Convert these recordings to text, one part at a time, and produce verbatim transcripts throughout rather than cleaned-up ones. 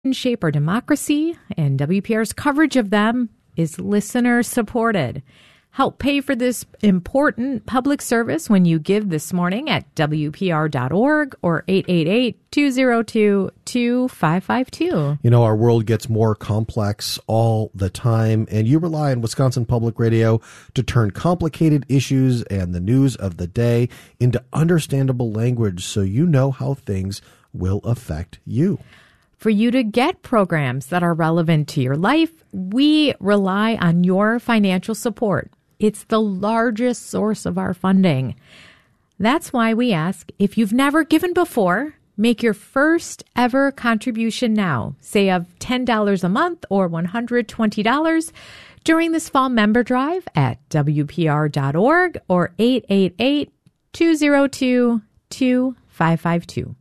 shape our democracy, and W P R's coverage of them is listener-supported. Help pay for this important public service when you give this morning at W P R dot org or eight eight eight, two zero two, two five five two. You know, our world gets more complex all the time, and you rely on Wisconsin Public Radio to turn complicated issues and the news of the day into understandable language so you know how things will affect you. For you to get programs that are relevant to your life, we rely on your financial support. It's the largest source of our funding. That's why we ask, if you've never given before, make your first ever contribution now, say of ten dollars a month or one hundred twenty dollars during this fall member drive at W P R dot org or eight eight eight, two zero two, two five five two.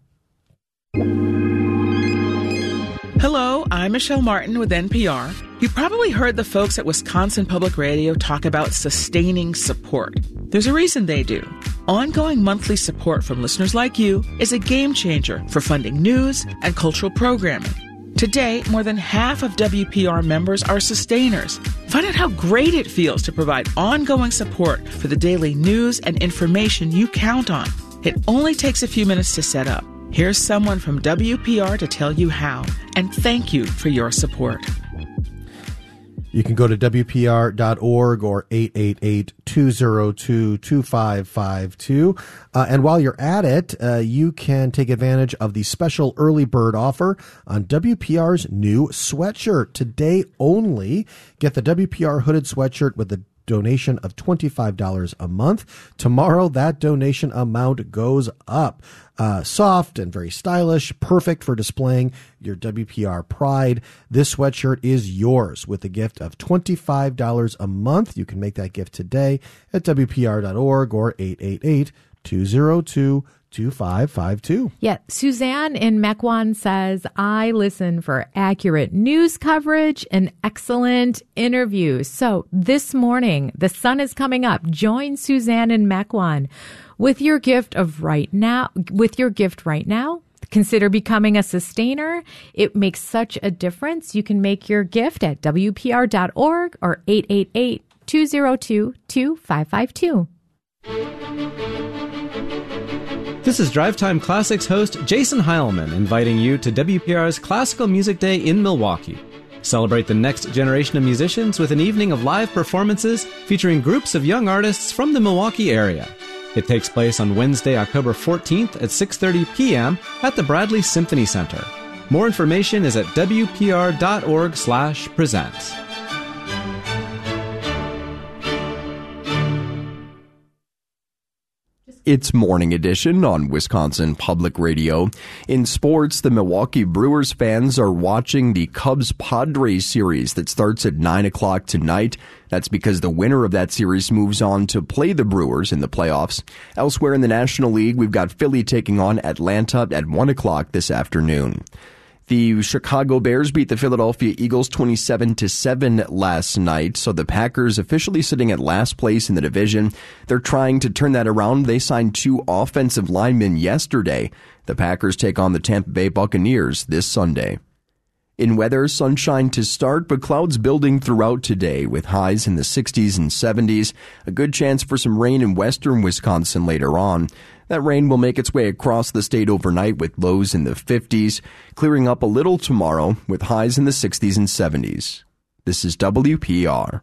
Hello, I'm Michelle Martin with N P R. You probably heard the folks at Wisconsin Public Radio talk about sustaining support. There's a reason they do. Ongoing monthly support from listeners like you is a game changer for funding news and cultural programming. Today, more than half of W P R members are sustainers. Find out how great it feels to provide ongoing support for the daily news and information you count on. It only takes a few minutes to set up. Here's someone from W P R to tell you how, and thank you for your support. You can go to W P R dot org or eight eight eight, two zero two, two five five two. Uh, and while you're at it, uh, you can take advantage of the special early bird offer on W P R's new sweatshirt. Today only, get the W P R hooded sweatshirt with the donation of twenty-five dollars a month. Tomorrow, that donation amount goes up. Uh, soft and very stylish, perfect for displaying your W P R pride. This sweatshirt is yours with a gift of twenty-five dollars a month. You can make that gift today at W P R dot org or eight eight eight, two zero two, two five five two. Yeah, Suzanne in Mequon says, I listen for accurate news coverage and excellent interviews. So this morning, the sun is coming up. Join Suzanne in Mequon with your gift of right now. With your gift right now, consider becoming a sustainer. It makes such a difference. You can make your gift at W P R dot org or eight eight eight, two zero two, two five five two. This is Drive Time Classics host Jason Heilman inviting you to W P R's Classical Music Day in Milwaukee. Celebrate the next generation of musicians with an evening of live performances featuring groups of young artists from the Milwaukee area. It takes place on Wednesday, October fourteenth at six thirty p.m. at the Bradley Symphony Center. More information is at W P R dot org slash presents. It's Morning Edition on Wisconsin Public Radio. In sports, the Milwaukee Brewers fans are watching the Cubs-Padres series that starts at nine o'clock tonight. That's because the winner of that series moves on to play the Brewers in the playoffs. Elsewhere in the National League, we've got Philly taking on Atlanta at one o'clock this afternoon. The Chicago Bears beat the Philadelphia Eagles twenty-seven to seven last night, so the Packers officially sitting at last place in the division. They're trying to turn that around. They signed two offensive linemen yesterday. The Packers take on the Tampa Bay Buccaneers this Sunday. In weather, sunshine to start, but clouds building throughout today with highs in the sixties and seventies. A good chance for some rain in western Wisconsin later on. That rain will make its way across the state overnight with lows in the fifties, clearing up a little tomorrow with highs in the sixties and seventies. This is W P R.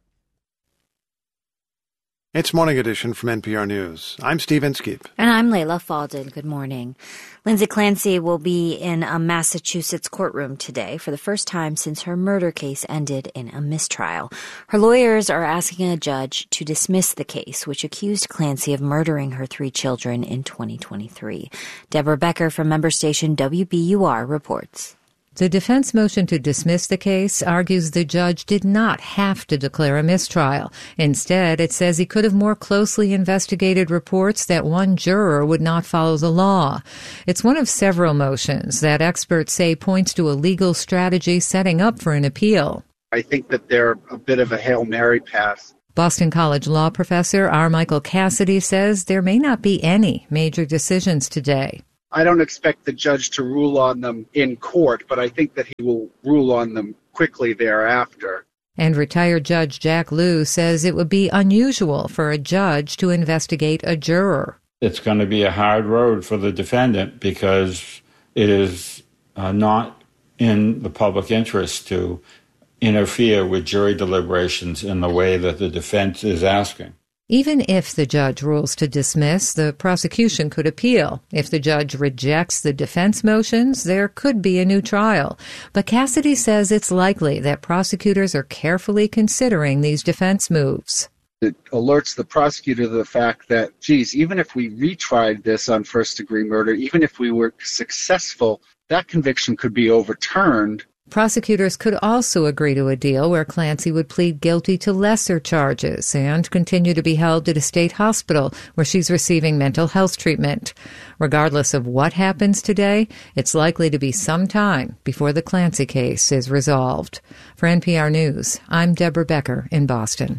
It's Morning Edition from N P R News. I'm Steve Inskeep. And I'm Layla Falden. Good morning. Lindsay Clancy will be in a Massachusetts courtroom today for the first time since her murder case ended in a mistrial. Her lawyers are asking a judge to dismiss the case, which accused Clancy of murdering her three children in twenty twenty-three. Deborah Becker from member station W B U R reports. The defense motion to dismiss the case argues the judge did not have to declare a mistrial. Instead, it says he could have more closely investigated reports that one juror would not follow the law. It's one of several motions that experts say points to a legal strategy setting up for an appeal. I think that they're a bit of a Hail Mary pass. Boston College law professor R. Michael Cassidy says there may not be any major decisions today. I don't expect the judge to rule on them in court, but I think that he will rule on them quickly thereafter. And retired Judge Jack Lew says it would be unusual for a judge to investigate a juror. It's going to be a hard road for the defendant because it is uh, not in the public interest to interfere with jury deliberations in the way that the defense is asking. Even if the judge rules to dismiss, the prosecution could appeal. If the judge rejects the defense motions, there could be a new trial. But Cassidy says it's likely that prosecutors are carefully considering these defense moves. It alerts the prosecutor to the fact that, geez, even if we retried this on first-degree murder, even if we were successful, that conviction could be overturned. Prosecutors could also agree to a deal where Clancy would plead guilty to lesser charges and continue to be held at a state hospital where she's receiving mental health treatment. Regardless of what happens today, it's likely to be some time before the Clancy case is resolved. For N P R News, I'm Deborah Becker in Boston.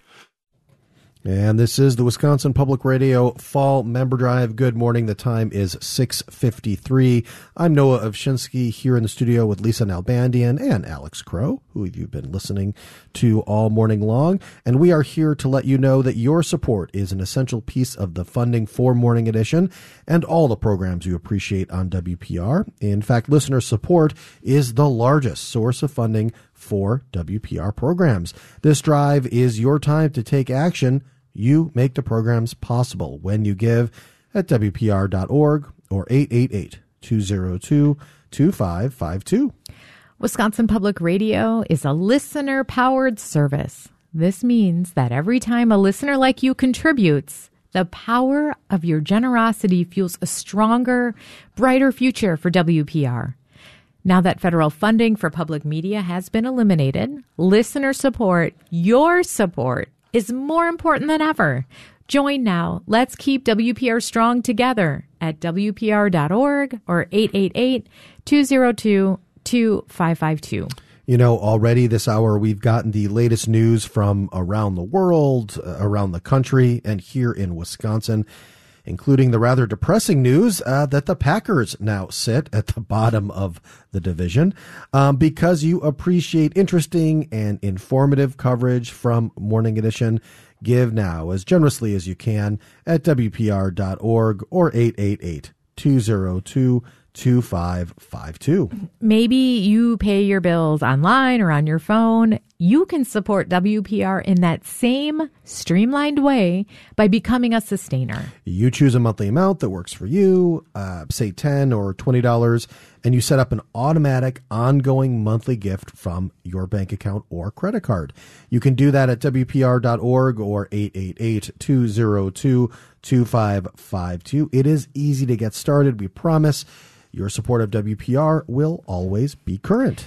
And this is the Wisconsin Public Radio Fall Member Drive. Good morning. The time is six fifty-three. I'm Noah Ovshinsky here in the studio with Lisa Nalbandian and Alex Crow, who you've been listening to all morning long. And we are here to let you know that your support is an essential piece of the funding for Morning Edition and all the programs you appreciate on W P R. In fact, listener support is the largest source of funding for W P R programs. This drive is your time to take action. You make the programs possible when you give at W P R dot org or eight eight eight, two oh two, two five five two. Wisconsin Public Radio is a listener-powered service. This means that every time a listener like you contributes, the power of your generosity fuels a stronger, brighter future for W P R. Now that federal funding for public media has been eliminated, listener support, your support, is more important than ever. Join now. Let's keep W P R strong together at W P R dot org or eight eight eight, two oh two, two five five two. You know, already this hour, we've gotten the latest news from around the world, uh, around the country, and here in Wisconsin, including the rather depressing news uh, that the Packers now sit at the bottom of the division. Um, because you appreciate interesting and informative coverage from Morning Edition, give now as generously as you can at W P R dot org or eight eight eight, two oh two, two five five two. Maybe you pay your bills online or on your phone. You can support W P R in that same streamlined way by becoming a sustainer. You choose a monthly amount that works for you, uh, say ten dollars or twenty dollars, and you set up an automatic ongoing monthly gift from your bank account or credit card. You can do that at W P R dot org or eight eight eight, two oh two, two five five two. It is easy to get started. We promise your support of W P R will always be current.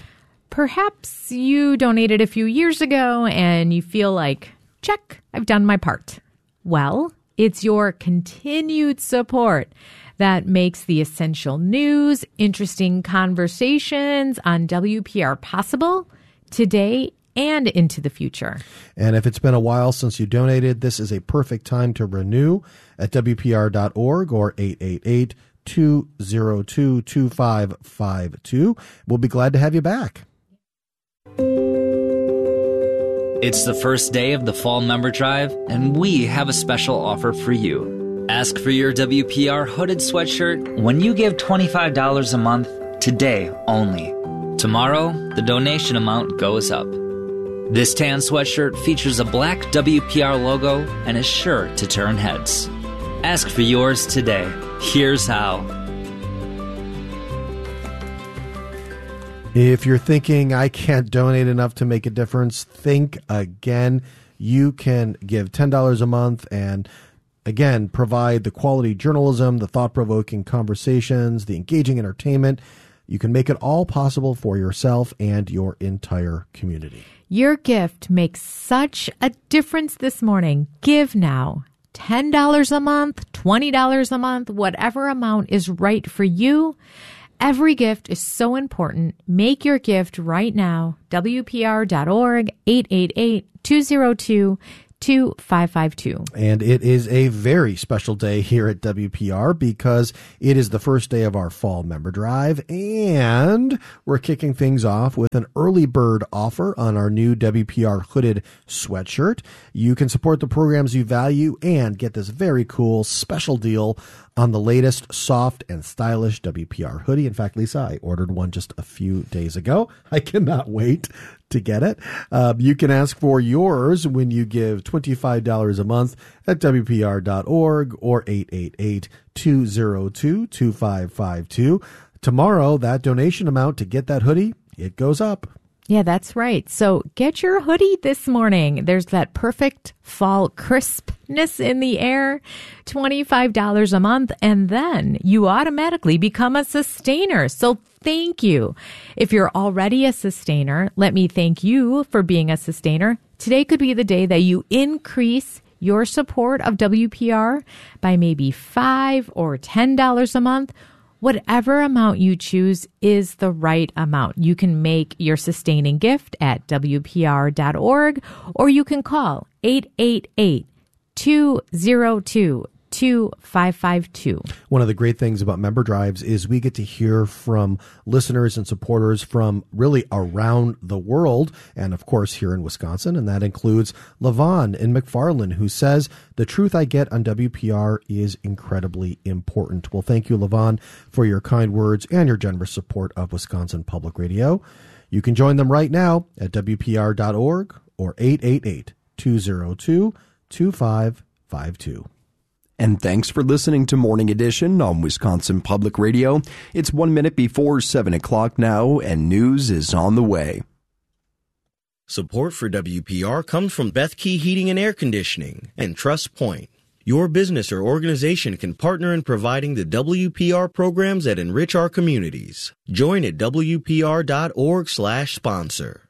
Perhaps you donated a few years ago and you feel like, check, I've done my part. Well, it's your continued support that makes the essential news, interesting conversations on W P R possible today and into the future. And if it's been a while since you donated, this is a perfect time to renew at W P R dot org or eight eight eight, two oh two, two five five two. We'll be glad to have you back. It's the first day of the Fall Member Drive, and we have a special offer for you. Ask for your W P R hooded sweatshirt when you give twenty-five dollars a month, today only. Tomorrow, the donation amount goes up. This tan sweatshirt features a black W P R logo and is sure to turn heads. Ask for yours today. Here's how. If you're thinking, I can't donate enough to make a difference, think again. You can give ten dollars a month and, again, provide the quality journalism, the thought-provoking conversations, the engaging entertainment. You can make it all possible for yourself and your entire community. Your gift makes such a difference this morning. Give now. ten dollars a month, twenty dollars a month, whatever amount is right for you. Every gift is so important. Make your gift right now. W P R dot org, eight eight eight, two oh two, two five five two. And it is a very special day here at W P R because it is the first day of our fall member drive, and we're kicking things off with an early bird offer on our new W P R hooded sweatshirt. You can support the programs you value and get this very cool special deal on the latest soft and stylish W P R hoodie. In fact, Lisa, I ordered one just a few days ago. I cannot wait to get it. Uh, you can ask for yours when you give twenty-five dollars a month at W P R dot org or eight eight eight, two oh two, two five five two. Tomorrow, that donation amount to get that hoodie, it goes up. Yeah, that's right. So get your hoodie this morning. There's that perfect fall crispness in the air, twenty-five dollars a month, and then you automatically become a sustainer. So thank you. If you're already a sustainer, let me thank you for being a sustainer. Today could be the day that you increase your support of W P R by maybe five or ten dollars a month. Whatever amount you choose is the right amount. You can make your sustaining gift at W P R dot org, or you can call eight eight eight, two oh two, two five five two. One of the great things about member drives is we get to hear from listeners and supporters from really around the world, and of course here in Wisconsin, and that includes Levon in McFarland, who says, "The truth I get on W P R is incredibly important." Well, thank you, Levon, for your kind words and your generous support of Wisconsin Public Radio. You can join them right now at W P R dot org or eight eight eight, two oh two, two five five two. And thanks for listening to Morning Edition on Wisconsin Public Radio. It's one minute before seven o'clock now, and news is on the way. Support for W P R comes from Bethkey Heating and Air Conditioning and Trust Point. Your business or organization can partner in providing the W P R programs that enrich our communities. Join at W P R dot org slash sponsor.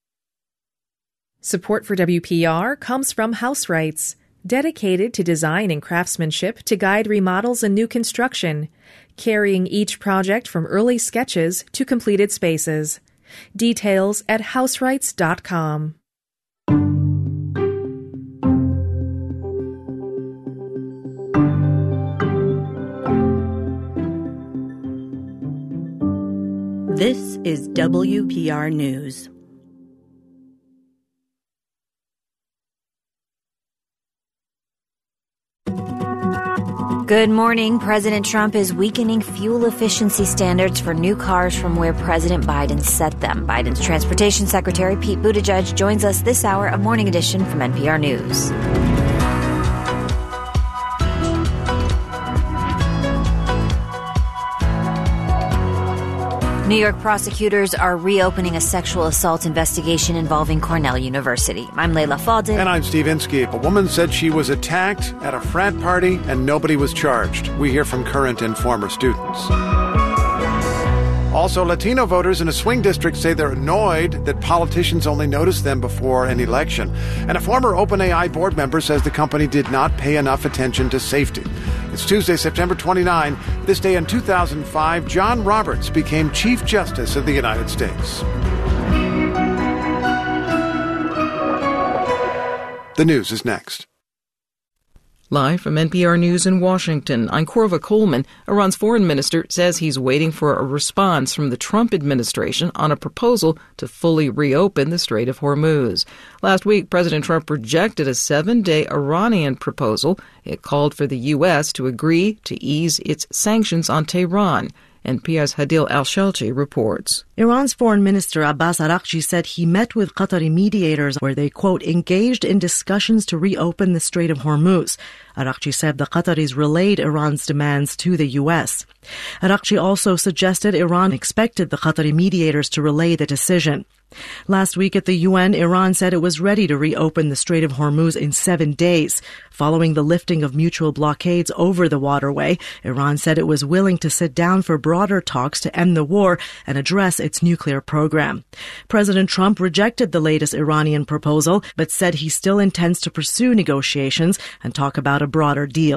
Support for W P R comes from House Rights, dedicated to design and craftsmanship to guide remodels and new construction, carrying each project from early sketches to completed spaces. Details at house rights dot com. This is W P R News. Good morning. President Trump is weakening fuel efficiency standards for new cars from where President Biden set them. Biden's Transportation Secretary Pete Buttigieg joins us this hour of Morning Edition from N P R News. New York prosecutors are reopening a sexual assault investigation involving Cornell University. I'm Layla Faldin. And I'm Steve Inskeep. A woman said she was attacked at a frat party and nobody was charged. We hear from current and former students. Also, Latino voters in a swing district say they're annoyed that politicians only notice them before an election. And a former OpenAI board member says the company did not pay enough attention to safety. It's Tuesday, September twenty-ninth. This day in two thousand five, John Roberts became Chief Justice of the United States. The news is next. Live from N P R News in Washington, I'm Corva Coleman. Iran's foreign minister says he's waiting for a response from the Trump administration on a proposal to fully reopen the Strait of Hormuz. Last week, President Trump rejected a seven-day Iranian proposal. It called for the U S to agree to ease its sanctions on Tehran. N P R's Hadil Al-Shalchi reports. Iran's Foreign Minister Abbas Araghchi said he met with Qatari mediators where they, quote, engaged in discussions to reopen the Strait of Hormuz. Araghchi said the Qataris relayed Iran's demands to the U S. Araghchi also suggested Iran expected the Qatari mediators to relay the decision. Last week at the U N, Iran said it was ready to reopen the Strait of Hormuz in seven days. Following the lifting of mutual blockades over the waterway, Iran said it was willing to sit down for broader talks to end the war and address its nuclear program. President Trump rejected the latest Iranian proposal, but said he still intends to pursue negotiations and talk about a broader deal.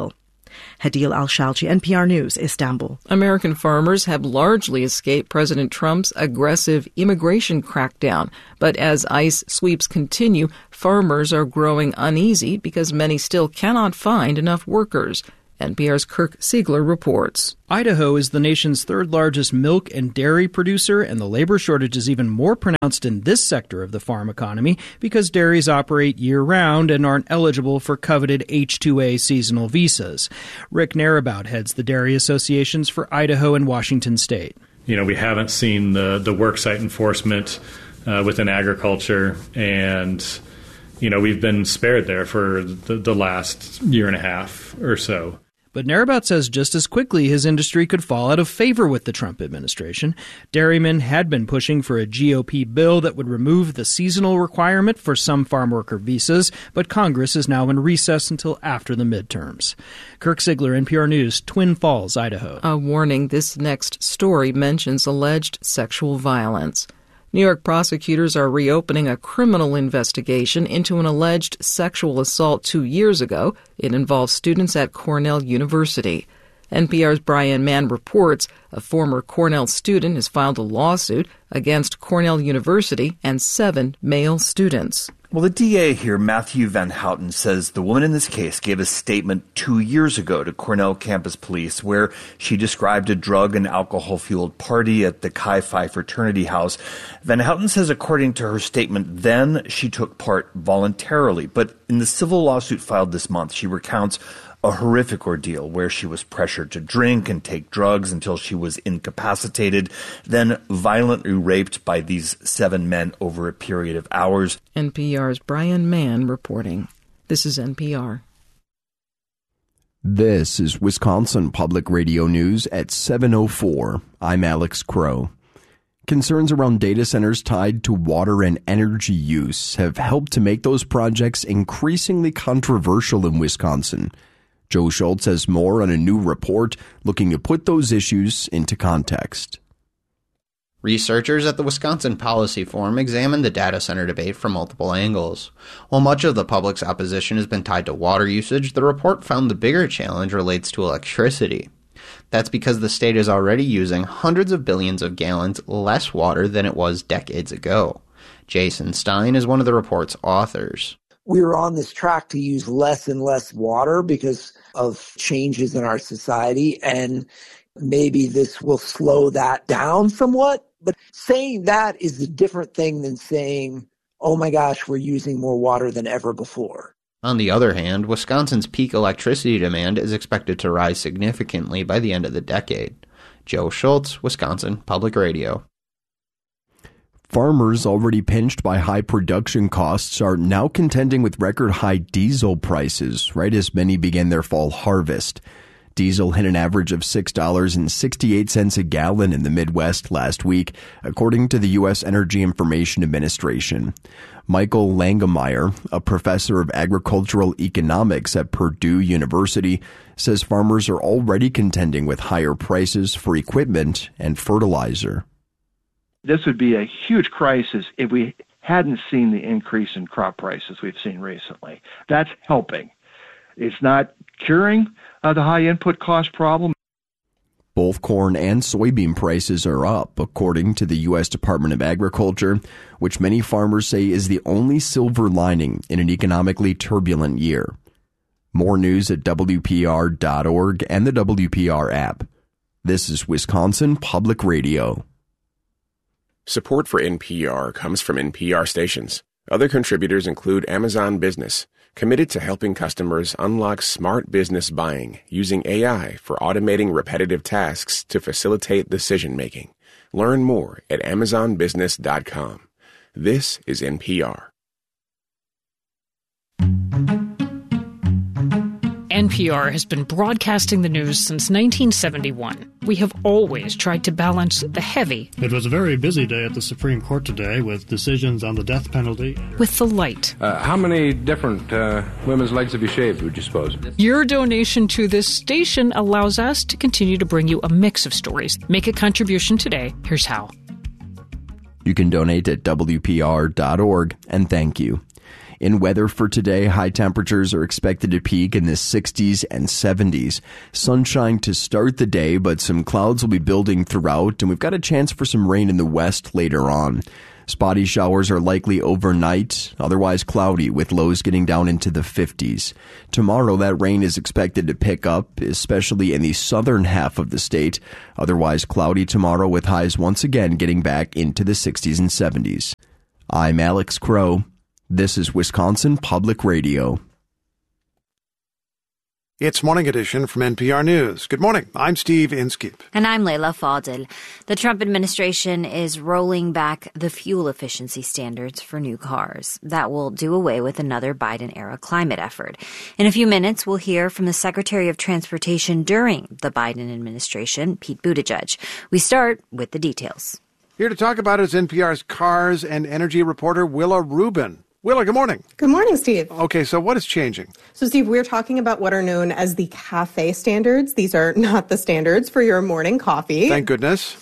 Hadil Al-Shalchi, N P R News, Istanbul. American farmers have largely escaped President Trump's aggressive immigration crackdown. But as ICE sweeps continue, farmers are growing uneasy because many still cannot find enough workers. N P R's Kirk Siegler reports. Idaho is the nation's third largest milk and dairy producer, and the labor shortage is even more pronounced in this sector of the farm economy because dairies operate year-round and aren't eligible for coveted H two A seasonal visas. Rick Narabout heads the dairy associations for Idaho and Washington State. You know, we haven't seen the, the worksite enforcement uh, within agriculture, and you know, we've been spared there for the, the last year and a half or so. But Narabout says just as quickly his industry could fall out of favor with the Trump administration. Dairymen had been pushing for a G O P bill that would remove the seasonal requirement for some farm worker visas, but Congress is now in recess until after the midterms. Kirk Siegler, N P R News, Twin Falls, Idaho. A warning, this next story mentions alleged sexual violence. New York prosecutors are reopening a criminal investigation into an alleged sexual assault two years ago. It involves students at Cornell University. N P R's Brian Mann reports a former Cornell student has filed a lawsuit against Cornell University and seven male students. Well, the D A here, Matthew Van Houten, says the woman in this case gave a statement two years ago to Cornell campus police where she described a drug and alcohol-fueled party at the Chi Phi fraternity house. Van Houten says according to her statement then, she took part voluntarily. But in the civil lawsuit filed this month, she recounts a horrific ordeal where she was pressured to drink and take drugs until she was incapacitated, then violently raped by these seven men over a period of hours. N P R's Brian Mann reporting. This is N P R. This is Wisconsin Public Radio News at seven oh four. I'm Alex Crow. Concerns around data centers tied to water and energy use have helped to make those projects increasingly controversial in Wisconsin. Joe Schultz has more on a new report looking to put those issues into context. Researchers at the Wisconsin Policy Forum examined the data center debate from multiple angles. While much of the public's opposition has been tied to water usage, the report found the bigger challenge relates to electricity. That's because the state is already using hundreds of billions of gallons less water than it was decades ago. Jason Stein is one of the report's authors. We were on this track to use less and less water because of changes in our society, and maybe this will slow that down somewhat. But saying that is a different thing than saying, oh my gosh, we're using more water than ever before. On the other hand, Wisconsin's peak electricity demand is expected to rise significantly by the end of the decade. Joe Schultz, Wisconsin Public Radio. Farmers already pinched by high production costs are now contending with record high diesel prices right as many begin their fall harvest. Diesel hit an average of six dollars and sixty-eight cents a gallon in the Midwest last week, according to the U S Energy Information Administration. Michael Langemeyer, a professor of agricultural economics at Purdue University, says farmers are already contending with higher prices for equipment and fertilizer. This would be a huge crisis if we hadn't seen the increase in crop prices we've seen recently. That's helping. It's not curing uh, the high input cost problem. Both corn and soybean prices are up, according to the U S Department of Agriculture, which many farmers say is the only silver lining in an economically turbulent year. More news at W P R dot org and the W P R app. This is Wisconsin Public Radio. Support for N P R comes from N P R stations. Other contributors include Amazon Business, committed to helping customers unlock smart business buying using A I for automating repetitive tasks to facilitate decision-making. Learn more at amazon business dot com. This is N P R. N P R has been broadcasting the news since nineteen seventy-one. We have always tried to balance the heavy. It was a very busy day at the Supreme Court today with decisions on the death penalty. With the light. Uh, how many different uh, women's legs have you shaved, would you suppose? Your donation to this station allows us to continue to bring you a mix of stories. Make a contribution today. Here's how. You can donate at W P R dot org, and thank you. In weather for today, high temperatures are expected to peak in the sixties and seventies. Sunshine to start the day, but some clouds will be building throughout, and we've got a chance for some rain in the west later on. Spotty showers are likely overnight, otherwise cloudy, with lows getting down into the fifties. Tomorrow, that rain is expected to pick up, especially in the southern half of the state. Otherwise cloudy tomorrow, with highs once again getting back into the sixties and seventies. I'm Alex Crow. This is Wisconsin Public Radio. It's Morning Edition from N P R News. Good morning. I'm Steve Inskeep. And I'm Leila Fadel. The Trump administration is rolling back the fuel efficiency standards for new cars. That will do away with another Biden-era climate effort. In a few minutes, we'll hear from the Secretary of Transportation during the Biden administration, Pete Buttigieg. We start with the details. Here to talk about it is N P R's cars and energy reporter Willa Rubin. Willa, good morning. Good morning, Steve. Okay, so what is changing? So, Steve, we're talking about what are known as the CAFE standards. These are not the standards for your morning coffee. Thank goodness.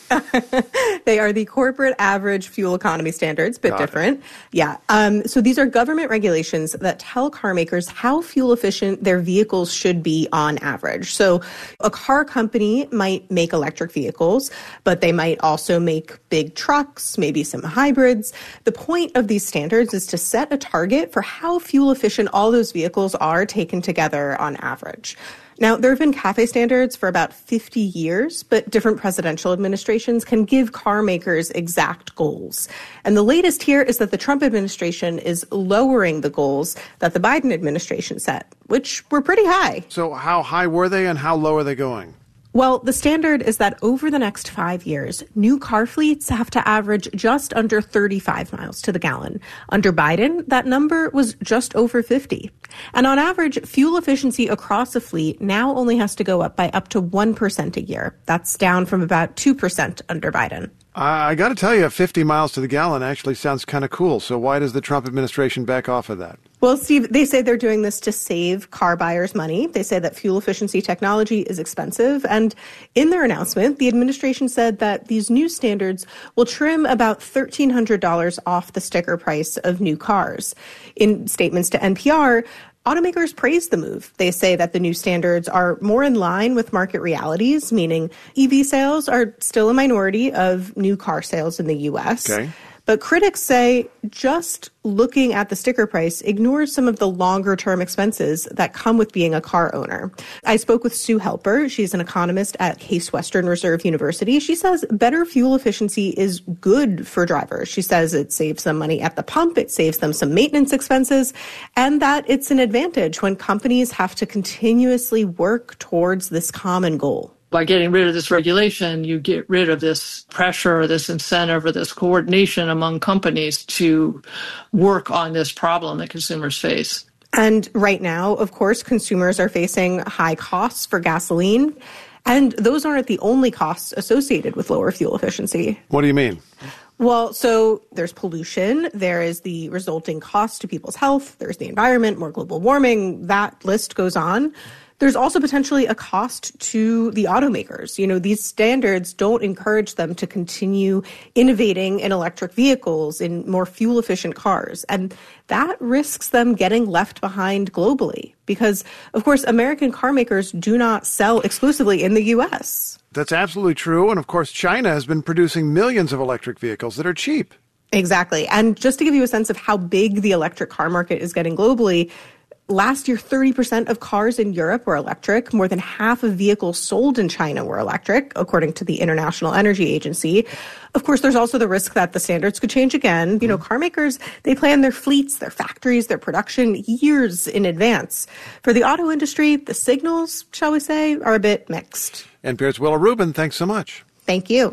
They are the corporate average fuel economy standards, bit Got different. It. Yeah. Um, so these are government regulations that tell car makers how fuel efficient their vehicles should be on average. So a car company might make electric vehicles, but they might also make big trucks, maybe some hybrids. The point of these standards is to set a target for how fuel efficient all those vehicles are taken together on average. Now, there have been CAFE standards for about fifty years, but different presidential administrations can give car makers exact goals. And the latest here is that the Trump administration is lowering the goals that the Biden administration set, which were pretty high. So how high were they and how low are they going? Well, the standard is that over the next five years, new car fleets have to average just under thirty-five miles to the gallon. Under Biden, that number was just over fifty. And on average, fuel efficiency across a fleet now only has to go up by up to one percent a year. That's down from about two percent under Biden. I got to tell you, fifty miles to the gallon actually sounds kind of cool. So why does the Trump administration back off of that? Well, Steve, they say they're doing this to save car buyers money. They say that fuel efficiency technology is expensive. And in their announcement, the administration said that these new standards will trim about thirteen hundred dollars off the sticker price of new cars. In statements to N P R, automakers praise the move. They say that the new standards are more in line with market realities, meaning E V sales are still a minority of new car sales in the U S. Okay. But critics say just looking at the sticker price ignores some of the longer-term expenses that come with being a car owner. I spoke with Sue Helper. She's an economist at Case Western Reserve University. She says better fuel efficiency is good for drivers. She says it saves them money at the pump, it saves them some maintenance expenses, and that it's an advantage when companies have to continuously work towards this common goal. By getting rid of this regulation, you get rid of this pressure or this incentive or this coordination among companies to work on this problem that consumers face. And right now, of course, consumers are facing high costs for gasoline. And those aren't the only costs associated with lower fuel efficiency. What do you mean? Well, so there's pollution, there is the resulting cost to people's health, there's the environment, more global warming, that list goes on. There's also potentially a cost to the automakers. You know, these standards don't encourage them to continue innovating in electric vehicles, in more fuel-efficient cars. And that risks them getting left behind globally because, of course, American car makers do not sell exclusively in the U S. That's absolutely true. And, of course, China has been producing millions of electric vehicles that are cheap. Exactly. And just to give you a sense of how big the electric car market is getting globally, last year, thirty percent of cars in Europe were electric. More than half of vehicles sold in China were electric, according to the International Energy Agency. Of course, there's also the risk that the standards could change again. You know, car makers, they plan their fleets, their factories, their production years in advance. For the auto industry, the signals, shall we say, are a bit mixed. N P R's Willa Rubin, thanks so much. Thank you.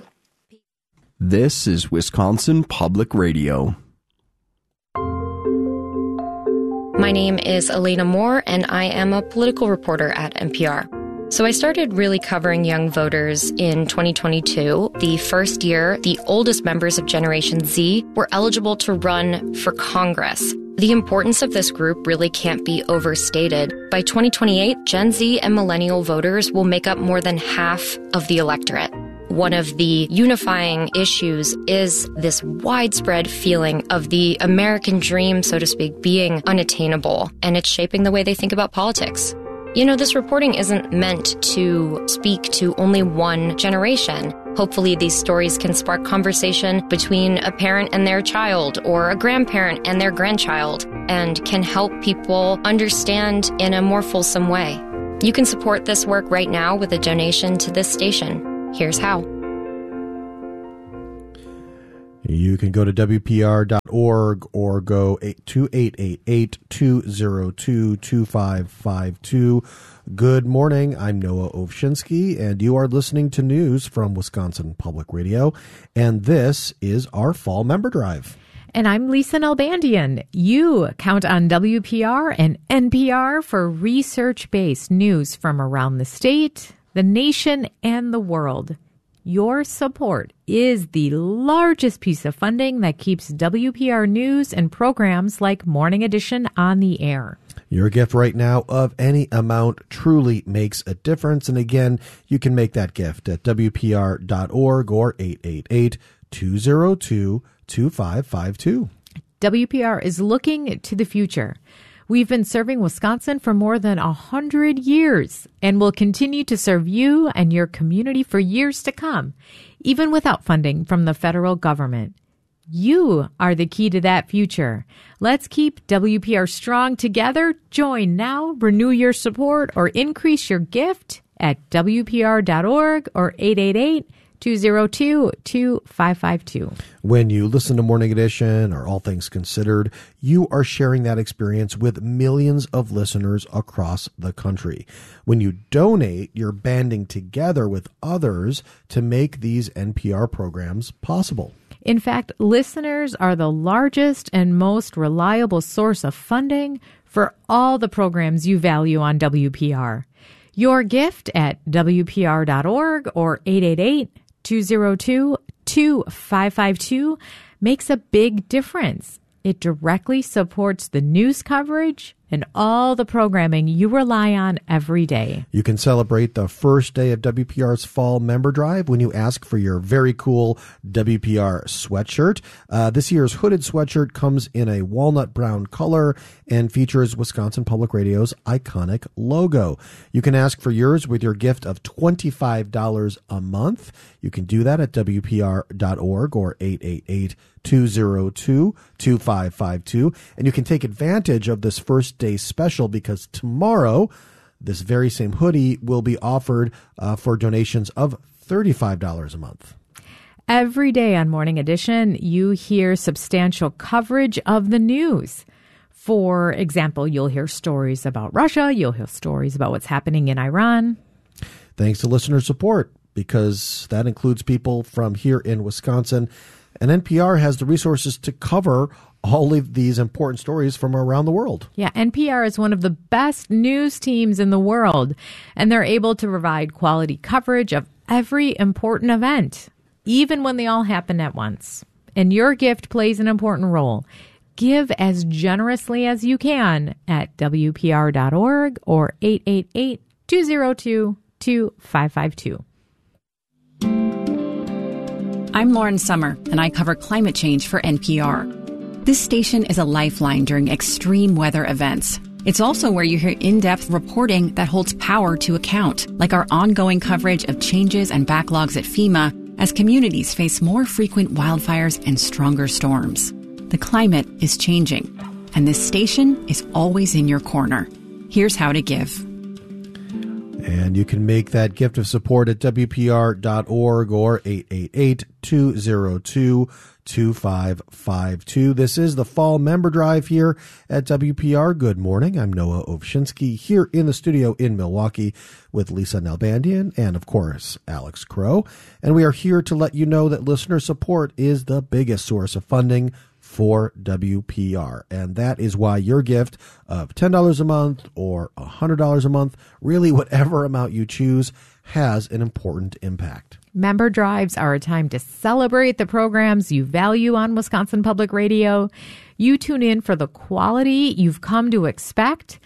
This is Wisconsin Public Radio. My name is Elena Moore, and I am a political reporter at N P R. So I started really covering young voters in twenty twenty-two, the first year the oldest members of Generation Z were eligible to run for Congress. The importance of this group really can't be overstated. By twenty twenty-eight, Gen Z and millennial voters will make up more than half of the electorate. one of the unifying issues is this widespread feeling of the American dream, so to speak, being unattainable, and it's shaping the way they think about politics. You know, this reporting isn't meant to speak to only one generation. Hopefully, these stories can spark conversation between a parent and their child, or a grandparent and their grandchild, and can help people understand in a more fulsome way. You can support this work right now with a donation to this station. Here's how. You can go to W P R dot org or go to eight eight eight, two oh two, two five five two. Good morning. I'm Noah Ovshinsky, and you are listening to news from Wisconsin Public Radio, and this is our Fall Member Drive. And I'm Lisa Nalbandian. You count on W P R and N P R for research-based news from around the state, the nation, and the world. Your support is the largest piece of funding that keeps W P R News and programs like Morning Edition on the air. Your gift right now of any amount truly makes a difference. And again, you can make that gift at W P R dot org or eight eight eight, two oh two, two five five two. W P R is looking to the future. We've been serving Wisconsin for more than a hundred years and will continue to serve you and your community for years to come, even without funding from the federal government. You are the key to that future. Let's keep W P R strong together. Join now, renew your support, or increase your gift at W P R dot org or eight eight eight, two oh two, two five five two. When you listen to Morning Edition or All Things Considered, you are sharing that experience with millions of listeners across the country. When you donate, you're banding together with others to make these N P R programs possible. In fact, listeners are the largest and most reliable source of funding for all the programs you value on W P R. Your gift at W P R dot org or eight eight eight, two oh two, two five five two makes a big difference. It directly supports the news coverage and all the programming you rely on every day. You can celebrate the first day of W P R's Fall Member Drive when you ask for your very cool W P R sweatshirt. Uh, this year's hooded sweatshirt comes in a walnut brown color and features Wisconsin Public Radio's iconic logo. You can ask for yours with your gift of twenty-five dollars a month. You can do that at W P R dot org or eight eight eight, two oh two, two five five two. And you can take advantage of this first day special because tomorrow this very same hoodie will be offered uh, for donations of thirty-five dollars a month. Every day on Morning Edition, you hear substantial coverage of the news. For example, you'll hear stories about Russia. You'll hear stories about what's happening in Iran. Thanks to listener support, because that includes people from here in Wisconsin. And N P R has the resources to cover all of these important stories from around the world. Yeah, N P R is one of the best news teams in the world, and they're able to provide quality coverage of every important event, even when they all happen at once. And your gift plays an important role. Give as generously as you can at W P R dot org or eight eight eight, two oh two, two five five two. I'm Lauren Summer, and I cover climate change for N P R. This station is a lifeline during extreme weather events. It's also where you hear in-depth reporting that holds power to account, like our ongoing coverage of changes and backlogs at FEMA as communities face more frequent wildfires and stronger storms. The climate is changing, and this station is always in your corner. Here's how to give. And you can make that gift of support at W P R dot org or eight eight eight, two oh two, two five five two. This is the Fall Member Drive here at W P R. Good morning. I'm Noah Ovshinsky here in the studio in Milwaukee with Lisa Nalbandian and, of course, Alex Crow. And we are here to let you know that listener support is the biggest source of funding for W P R. And that is why your gift of ten dollars a month or one hundred dollars a month, really whatever amount you choose, has an important impact. Member drives are a time to celebrate the programs you value on Wisconsin Public Radio. You tune in for the quality you've come to expect,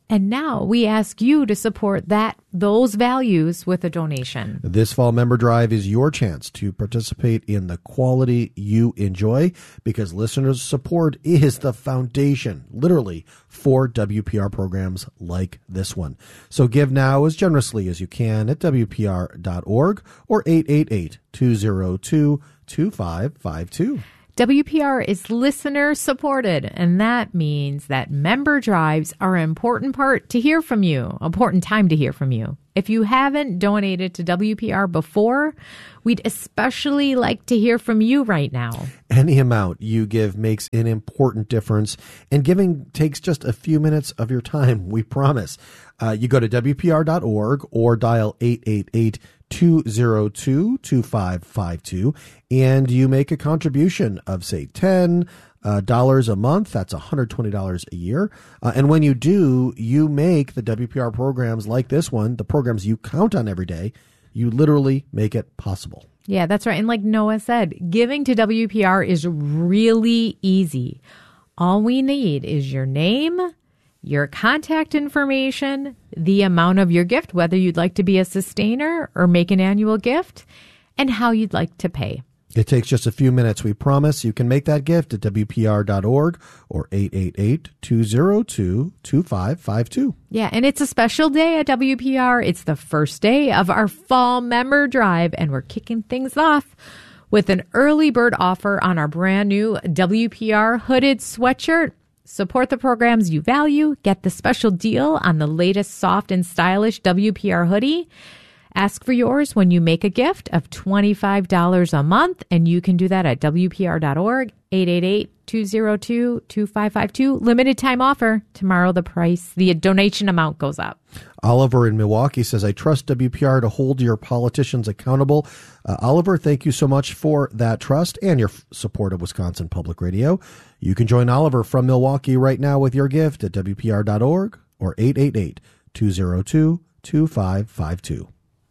And now we ask you to support that those values with a donation. This fall member drive is your chance to participate in the quality you enjoy, because listeners' support is the foundation, literally, for W P R programs like this one. So give now as generously as you can at W P R dot org or eight eight eight, two zero two, two five five two. W P R is listener supported, and that means that member drives are an important part to hear from you, important time to hear from you. If you haven't donated to W P R before, we'd especially like to hear from you right now. Any amount you give makes an important difference, and giving takes just a few minutes of your time, we promise. Uh, you go to W P R dot org or dial eight eight eight, two zero two, two five five two, and you make a contribution of, say, ten dollars a month. That's one hundred twenty dollars a year. Uh, and when you do, you make the W P R programs like this one, the programs you count on every day, you literally make it possible. Yeah, that's right. And like Noah said, giving to W P R is really easy. All we need is your name, your contact information, the amount of your gift, whether you'd like to be a sustainer or make an annual gift, and how you'd like to pay. It takes just a few minutes, we promise. You can make that gift at W P R dot org or eight eight eight, two zero two, two five five two. Yeah, and it's a special day at W P R. It's the first day of our fall member drive, and we're kicking things off with an early bird offer on our brand new W P R hooded sweatshirt. Support the programs you value. Get the special deal on the latest soft and stylish W P R hoodie. Ask for yours when you make a gift of twenty-five dollars a month, and you can do that at W P R dot org, eight eight eight, two zero two, two five five two. Limited time offer. Tomorrow the price, the donation amount goes up. Oliver in Milwaukee says, I trust W P R to hold your politicians accountable. Uh, Oliver, thank you so much for that trust and your f- support of Wisconsin Public Radio. You can join Oliver from Milwaukee right now with your gift at W P R dot org or eight eight eight, two zero two, two five five two.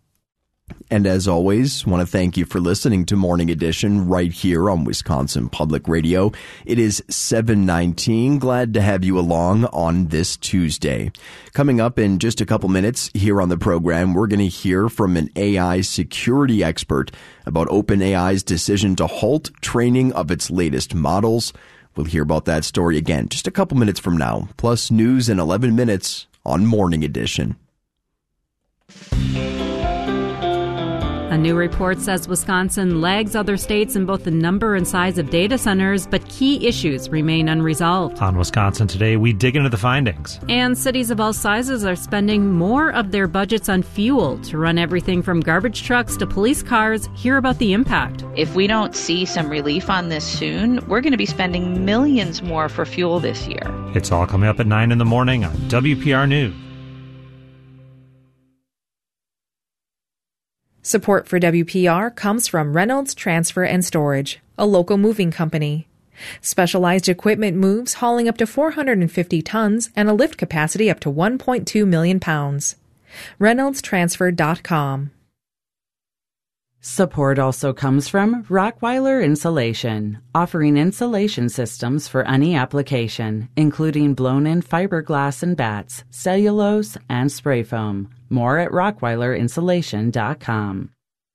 And as always, want to thank you for listening to Morning Edition right here on Wisconsin Public Radio. It is seven nineteen. Glad to have you along on this Tuesday. Coming up in just a couple minutes here on the program, we're going to hear from an A I security expert about OpenAI's decision to halt training of its latest models. We'll hear about that story again just a couple minutes from now, plus news in eleven minutes on Morning Edition. A new report says Wisconsin lags other states in both the number and size of data centers, but key issues remain unresolved. On Wisconsin Today, we dig into the findings. And cities of all sizes are spending more of their budgets on fuel to run everything from garbage trucks to police cars. Hear about the impact. If we don't see some relief on this soon, we're going to be spending millions more for fuel this year. It's all coming up at nine in the morning on W P R News. Support for W P R comes from Reynolds Transfer and Storage, a local moving company. Specialized equipment moves hauling up to four hundred fifty tons and a lift capacity up to one point two million pounds. Reynolds Transfer dot com. Support also comes from Rockweiler Insulation, offering insulation systems for any application, including blown-in fiberglass and bats, cellulose, and spray foam. More at Rockweiler Insulation dot com.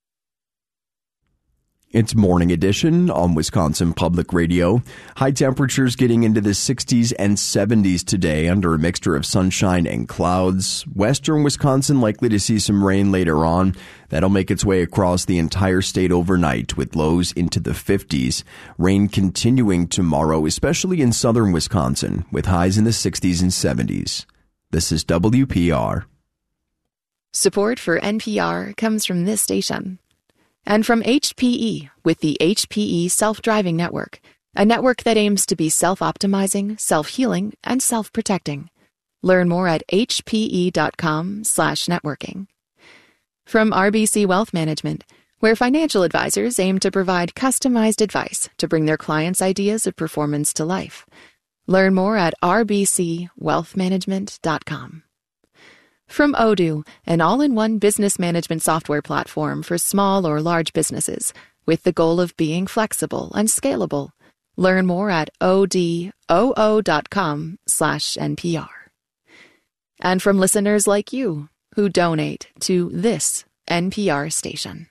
It's Morning Edition on Wisconsin Public Radio. High temperatures getting into the sixties and seventies today under a mixture of sunshine and clouds. Western Wisconsin likely to see some rain later on. That'll make its way across the entire state overnight with lows into the fifties. Rain continuing tomorrow, especially in southern Wisconsin, with highs in the sixties and seventies. This is W P R. Support for N P R comes from this station. And from H P E with the H P E Self-Driving Network, a network that aims to be self-optimizing, self-healing, and self-protecting. Learn more at H P E dot com slash networking. From R B C Wealth Management, where financial advisors aim to provide customized advice to bring their clients' ideas of performance to life. Learn more at R B C wealth management dot com. From Odoo, an all-in-one business management software platform for small or large businesses, with the goal of being flexible and scalable. Learn more at O D O O dot com slash N P R. and from listeners like you who donate to this N P R station.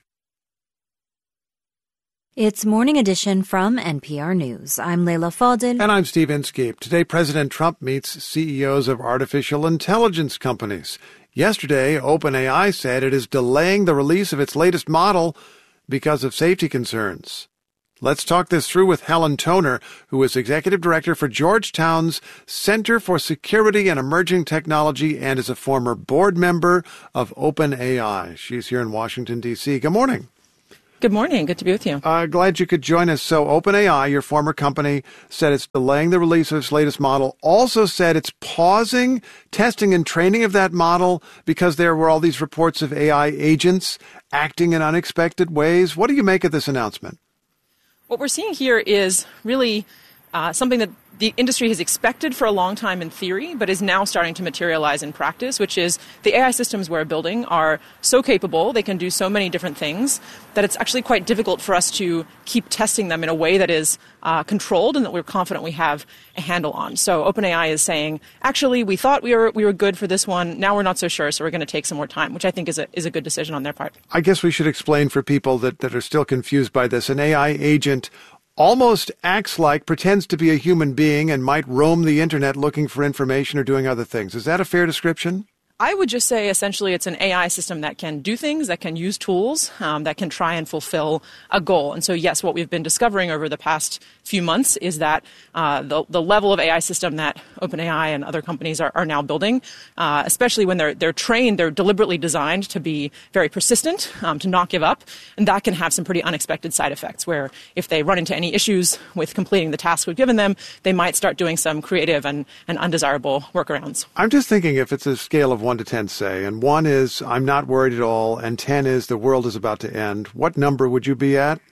It's Morning Edition from N P R News. I'm Leila Fadel. And I'm Steve Inskeep. Today, President Trump meets C E Os of artificial intelligence companies. Yesterday, OpenAI said it is delaying the release of its latest model because of safety concerns. Let's talk this through with Helen Toner, who is Executive Director for Georgetown's Center for Security and Emerging Technology and is a former board member of OpenAI. She's here in Washington, D C. Good morning. Good morning. Good to be with you. Uh, glad you could join us. So OpenAI, your former company, said it's delaying the release of its latest model, also said it's pausing testing and training of that model because there were all these reports of A I agents acting in unexpected ways. What do you make of this announcement? What we're seeing here is really uh, something that the industry has expected for a long time in theory, but is now starting to materialize in practice, which is the A I systems we're building are so capable, they can do so many different things, that it's actually quite difficult for us to keep testing them in a way that is uh, controlled and that we're confident we have a handle on. So OpenAI is saying, actually, we thought we were we were good for this one. Now we're not so sure, so we're going to take some more time, which I think is a is a good decision on their part. I guess we should explain for people that, that are still confused by this. An A I agent almost acts like, pretends to be a human being and might roam the internet looking for information or doing other things. Is that a fair description? I would just say essentially it's an A I system that can do things, that can use tools, um, that can try and fulfill a goal. And so, yes, what we've been discovering over the past few months is that uh, the, the level of A I system that OpenAI and other companies are, are now building, uh, especially when they're they're trained, they're deliberately designed to be very persistent, um, to not give up. And that can have some pretty unexpected side effects where if they run into any issues with completing the tasks we've given them, they might start doing some creative and, and undesirable workarounds. I'm just thinking if it's a scale of one to ten, say, and one is I'm not worried at all, and ten is the world is about to end, what number would you be at?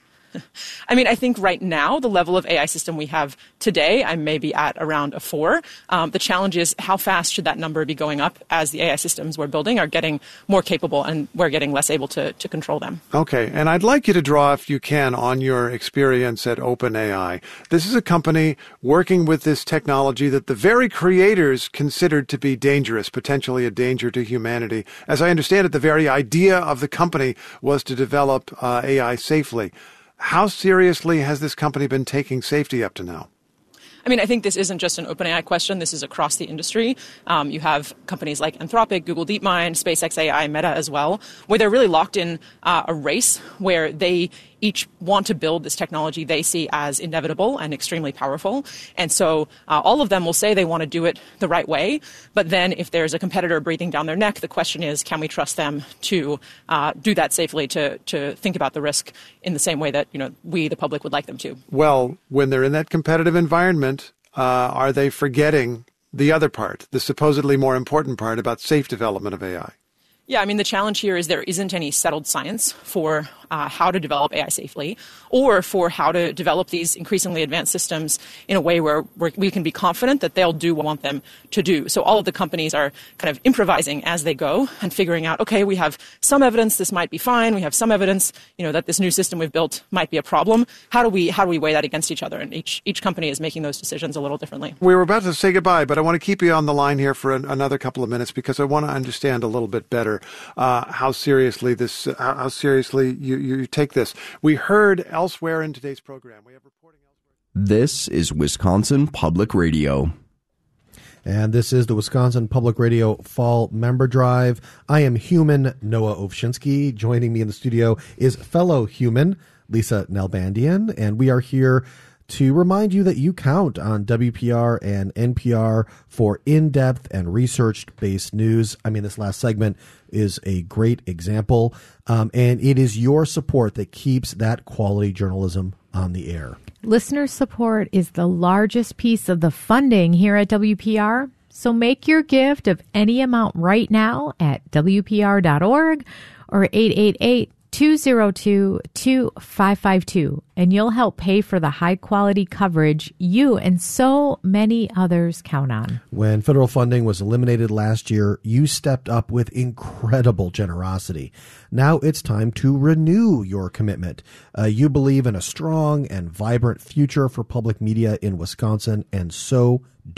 I mean, I think right now, the level of A I system we have today, I may be at around a four. Um, the challenge is how fast should that number be going up as the A I systems we're building are getting more capable and we're getting less able to, to control them. Okay, and I'd like you to draw, if you can, on your experience at OpenAI. This is a company working with this technology that the very creators considered to be dangerous, potentially a danger to humanity. As I understand it, the very idea of the company was to develop uh, A I safely. How seriously has this company been taking safety up to now? I mean, I think this isn't just an OpenAI question. This is across the industry. Um, you have companies like Anthropic, Google DeepMind, SpaceX A I, Meta as well, where they're really locked in uh, a race where they each want to build this technology they see as inevitable and extremely powerful. And so uh, all of them will say they want to do it the right way. But then if there's a competitor breathing down their neck, the question is, can we trust them to uh, do that safely, to, to think about the risk in the same way that, you know, we, the public, would like them to? Well, when they're in that competitive environment, uh, are they forgetting the other part, the supposedly more important part about safe development of A I? Yeah, I mean, the challenge here is there isn't any settled science for uh, how to develop A I safely or for how to develop these increasingly advanced systems in a way where we're, we can be confident that they'll do what we want them to do. So all of the companies are kind of improvising as they go and figuring out, okay, we have some evidence this might be fine. We have some evidence, you know, that this new system we've built might be a problem. How do we how do we weigh that against each other? And each each company is making those decisions a little differently. We were about to say goodbye, but I want to keep you on the line here for an, another couple of minutes because I want to understand a little bit better Uh, how seriously this, uh, how seriously you, you take this. We heard elsewhere in today's program. We have reporting elsewhere. This is Wisconsin Public Radio. And this is the Wisconsin Public Radio Fall Member Drive. I am human Noah Ovshinsky. Joining me in the studio is fellow human Lisa Nalbandian, and we are here to remind you that you count on W P R and N P R for in-depth and research-based news. I mean, this last segment is a great example, um, and it is your support that keeps that quality journalism on the air. Listener support is the largest piece of the funding here at W P R, so make your gift of any amount right now at W P R dot org or eight eight eight, two zero two, two five five two, and you'll help pay for the high-quality coverage you and so many others count on. When federal funding was eliminated last year, you stepped up with incredible generosity. Now it's time to renew your commitment. Uh, you believe in a strong and vibrant future for public media in Wisconsin, and so do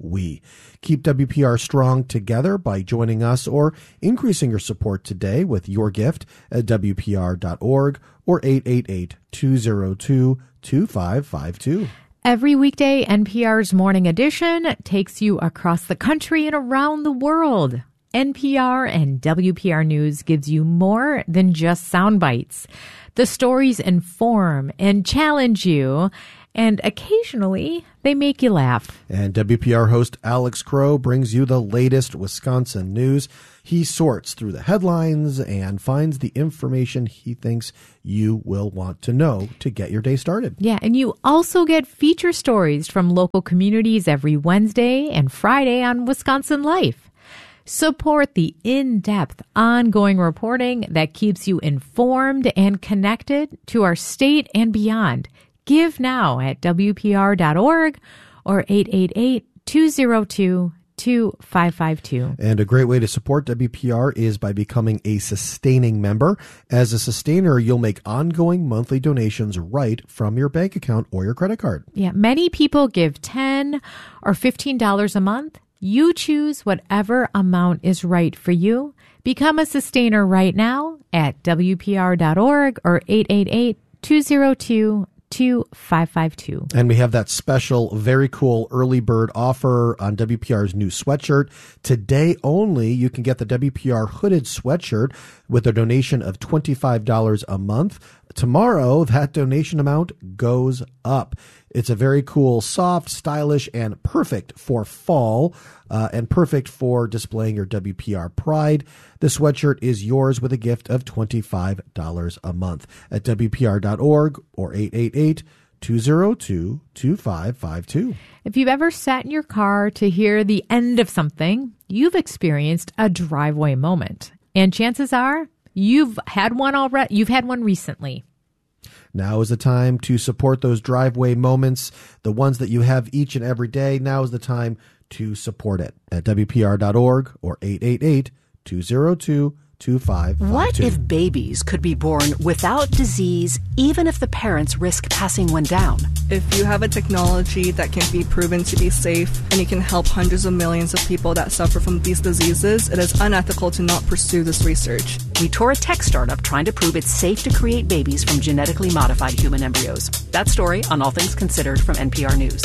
we. Keep W P R strong together by joining us or increasing your support today with your gift at W P R dot org or eight eight eight, two zero two, two five five two. Every weekday, N P R's Morning Edition takes you across the country and around the world. N P R and W P R News gives you more than just sound bites. The stories inform and challenge you, and occasionally they make you laugh. And W P R host Alex Crow brings you the latest Wisconsin news. He sorts through the headlines and finds the information he thinks you will want to know to get your day started. Yeah, and you also get feature stories from local communities every Wednesday and Friday on Wisconsin Life. Support the in-depth, ongoing reporting that keeps you informed and connected to our state and beyond. Give now at W P R dot org or eight eight eight, two zero two, two five five two. And a great way to support W P R is by becoming a sustaining member. As a sustainer, you'll make ongoing monthly donations right from your bank account or your credit card. Yeah, many people give ten dollars or fifteen dollars a month. You choose whatever amount is right for you. Become a sustainer right now at W P R dot org or eight eight eight, two zero two, two five five two. And we have that special, very cool early bird offer on W P R's new sweatshirt. Today only, you can get the W P R hooded sweatshirt with a donation of twenty-five dollars a month. Tomorrow, that donation amount goes up. It's a very cool, soft, stylish, and perfect for fall, uh, and perfect for displaying your W P R pride. The sweatshirt is yours with a gift of twenty-five dollars a month at W P R dot org or eight eight eight, two zero two, two five five two. If you've ever sat in your car to hear the end of something, you've experienced a driveway moment. And chances are you've had one already. You've had one recently. Now is the time to support those driveway moments, the ones that you have each and every day. Now is the time to support it at W P R dot org or eight eight eight, two zero two, two five five two. What if babies could be born without disease, even if the parents risk passing one down? If you have a technology that can be proven to be safe and you can help hundreds of millions of people that suffer from these diseases, it is unethical to not pursue this research. We tour a tech startup trying to prove it's safe to create babies from genetically modified human embryos. That story on All Things Considered from N P R News.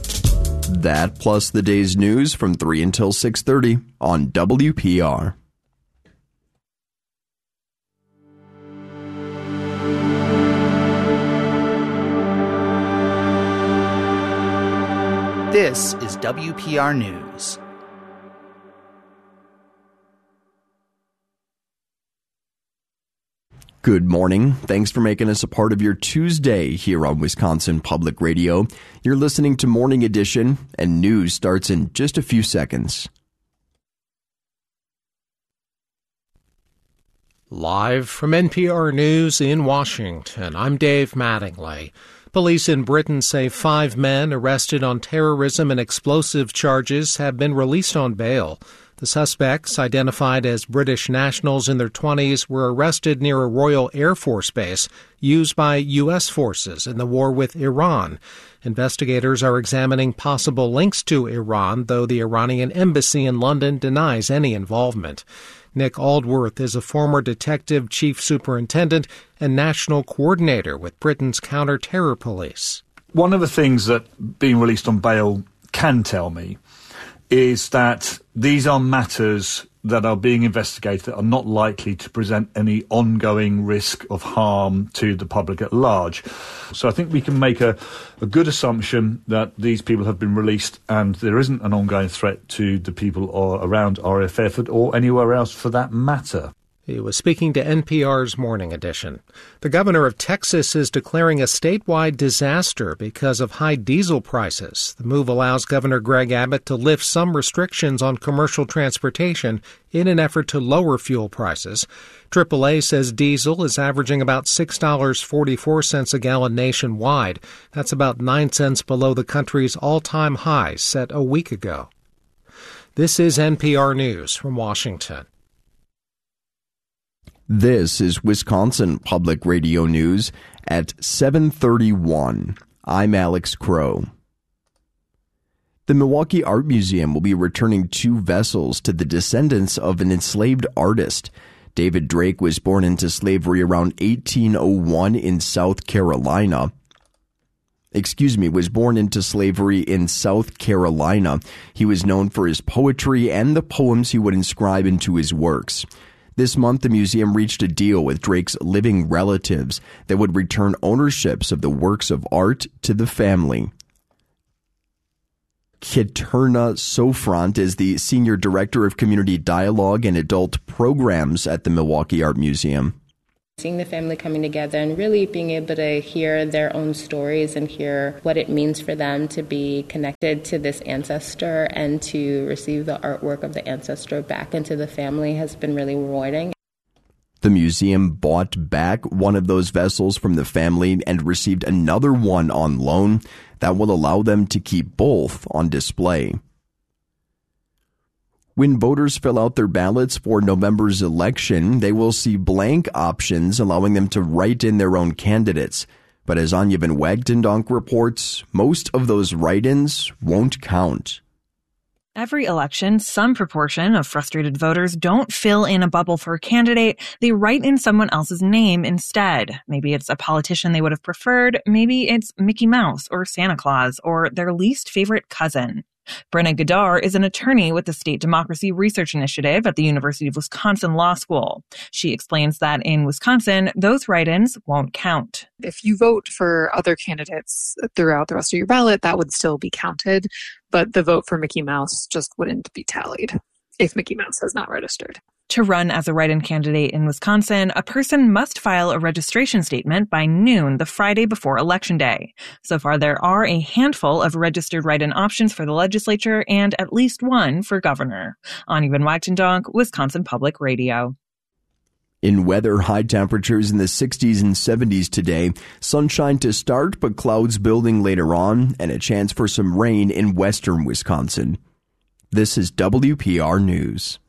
That plus the day's news from three until six thirty on W P R. This is W P R News. Good morning. Thanks for making us a part of your Tuesday here on Wisconsin Public Radio. You're listening to Morning Edition, and news starts in just a few seconds. Live from N P R News in Washington, I'm Dave Mattingly. Police in Britain say five men arrested on terrorism and explosive charges have been released on bail. The suspects, identified as British nationals in their twenties, were arrested near a Royal Air Force base used by U S forces in the war with Iran. Investigators are examining possible links to Iran, though the Iranian embassy in London denies any involvement. Nick Aldworth is a former detective chief superintendent and national coordinator with Britain's counter-terror police. One of the things that being released on bail can tell me is that these are matters that are being investigated that are not likely to present any ongoing risk of harm to the public at large. So I think we can make a, a good assumption that these people have been released and there isn't an ongoing threat to the people or around R A F F or anywhere else for that matter. He was speaking to N P R's Morning Edition. The governor of Texas is declaring a statewide disaster because of high diesel prices. The move allows Governor Greg Abbott to lift some restrictions on commercial transportation in an effort to lower fuel prices. triple A says diesel is averaging about six dollars and forty-four cents a gallon nationwide. That's about nine cents below the country's all-time high set a week ago. This is N P R News from Washington. This is Wisconsin Public Radio News at seven thirty-one. I'm Alex Crow. The Milwaukee Art Museum will be returning two vessels to the descendants of an enslaved artist. David Drake was born into slavery around eighteen oh one in South Carolina. Excuse me, was born into slavery in South Carolina. He was known for his poetry and the poems he would inscribe into his works. This month, the museum reached a deal with Drake's living relatives that would return ownerships of the works of art to the family. Keturna Sofront is the Senior Director of Community Dialogue and Adult Programs at the Milwaukee Art Museum. Seeing the family coming together and really being able to hear their own stories and hear what it means for them to be connected to this ancestor and to receive the artwork of the ancestor back into the family has been really rewarding. The museum bought back one of those vessels from the family and received another one on loan that will allow them to keep both on display. When voters fill out their ballots for November's election, they will see blank options allowing them to write in their own candidates. But as Anya Van Wagtendonk reports, most of those write-ins won't count. Every election, some proportion of frustrated voters don't fill in a bubble for a candidate. They write in someone else's name instead. Maybe it's a politician they would have preferred. Maybe it's Mickey Mouse or Santa Claus or their least favorite cousin. Brenna Gadar is an attorney with the State Democracy Research Initiative at the University of Wisconsin Law School. She explains that in Wisconsin, those write-ins won't count. If you vote for other candidates throughout the rest of your ballot, that would still be counted, but the vote for Mickey Mouse just wouldn't be tallied if Mickey Mouse has not registered. To run as a write-in candidate in Wisconsin, a person must file a registration statement by noon the Friday before Election Day. So far, there are a handful of registered write-in options for the legislature and at least one for governor. Anya Van Wagtendonk, Wisconsin Public Radio. In weather, high temperatures in the sixties and seventies today. Sunshine to start, but clouds building later on, and a chance for some rain in western Wisconsin. This is W P R News.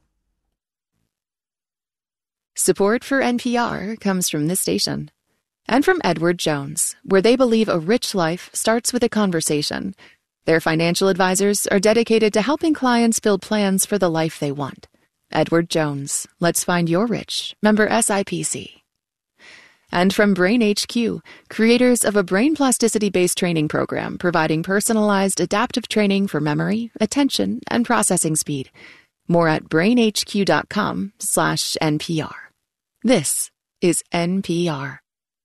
Support for N P R comes from this station and from Edward Jones, where they believe a rich life starts with a conversation. Their financial advisors are dedicated to helping clients build plans for the life they want. Edward Jones, let's find your rich. Member S I P C. And from Brain H Q, creators of a brain plasticity-based training program providing personalized adaptive training for memory, attention, and processing speed. More at brainhq.com slash NPR. This is N P R.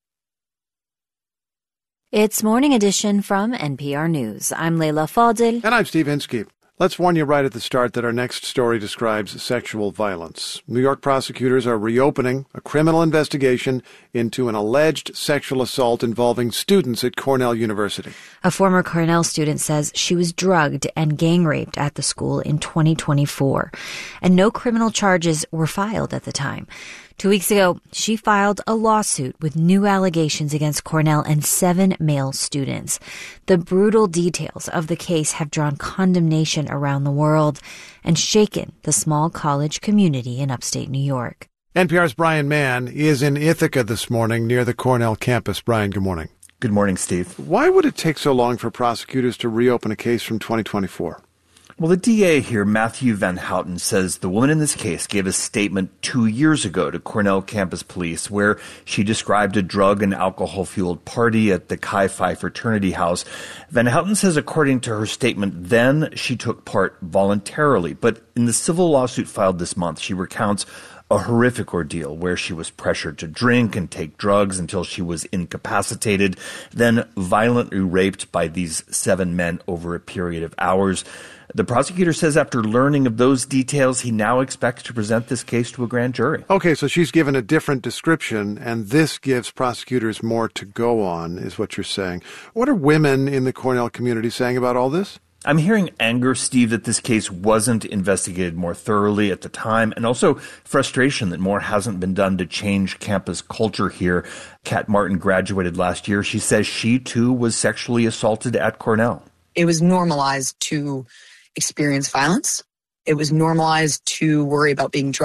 It's Morning Edition from N P R News. I'm Leila Fadil. And I'm Steve Inskeep. Let's warn you right at the start that our next story describes sexual violence. New York prosecutors are reopening a criminal investigation into an alleged sexual assault involving students at Cornell University. A former Cornell student says she was drugged and gang raped at the school in twenty twenty-four, and no criminal charges were filed at the time. Two weeks ago, she filed a lawsuit with new allegations against Cornell and seven male students. The brutal details of the case have drawn condemnation around the world and shaken the small college community in upstate New York. N P R's Brian Mann is in Ithaca this morning near the Cornell campus. Brian, good morning. Good morning, Steve. Why would it take so long for prosecutors to reopen a case from twenty twenty-four? Well, the D A here, Matthew Van Houten, says the woman in this case gave a statement two years ago to Cornell campus police where she described a drug and alcohol-fueled party at the Chi Phi fraternity house. Van Houten says, according to her statement then, she took part voluntarily. But in the civil lawsuit filed this month, she recounts a horrific ordeal where she was pressured to drink and take drugs until she was incapacitated, then violently raped by these seven men over a period of hours. The prosecutor says after learning of those details, he now expects to present this case to a grand jury. Okay, so she's given a different description, and this gives prosecutors more to go on, is what you're saying. What are women in the Cornell community saying about all this? I'm hearing anger, Steve, that this case wasn't investigated more thoroughly at the time, and also frustration that more hasn't been done to change campus culture here. Kat Martin graduated last year. She says she, too, was sexually assaulted at Cornell. It was normalized to experience violence. It was normalized to worry about being drugged.